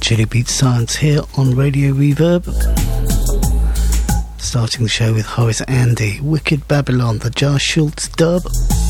Chili Beat Science here on Radio Reverb. Starting the show with Horace Andy, Wicked Babylon, the Jar Schultz dub.